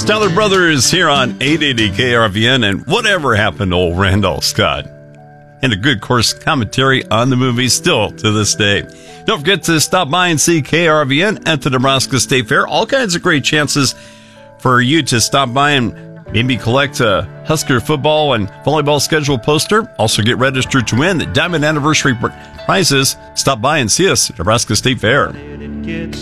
Styler Brothers here on 880 KRVN, and whatever happened to old Randolph Scott? And a good course commentary on the movie still to this day. Don't forget to stop by and see KRVN at the Nebraska State Fair. All kinds of great chances for you to stop by and maybe collect a Husker football and volleyball schedule poster. Also get registered to win the Diamond Anniversary prizes. Stop by and see us at Nebraska State Fair.